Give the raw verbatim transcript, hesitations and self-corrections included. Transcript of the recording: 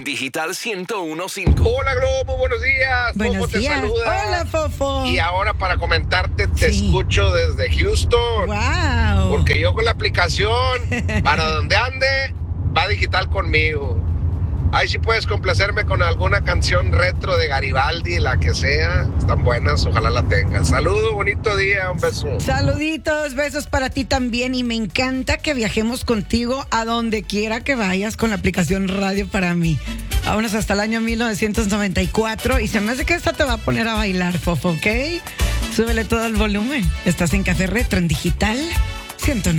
Digital ciento uno punto cinco. Hola, Globo, buenos días. Buenos Fofo te días. saluda. Hola, Fofo. Y ahora para comentarte, te Sí. escucho desde Houston. Wow. Porque yo con la aplicación, para donde ande, va digital conmigo. Ahí sí puedes complacerme con alguna canción retro de Garibaldi, la que sea. Están buenas, ojalá la tengas. Saludos, bonito día, un beso. Saluditos, besos para ti también. Y me encanta que viajemos contigo a donde quiera que vayas con la aplicación Radio para mí. Vámonos hasta el año mil novecientos noventa y cuatro. Y se me hace que esta te va a poner a bailar, Fofo, ¿ok? Súbele todo el volumen. Estás en Café Retro en Digital ciento nueve.